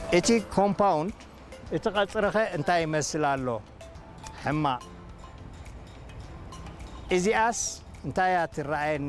إتي كومباوند إتقصرخه انتاي مسلالو حما إزي أس انتايات الرأي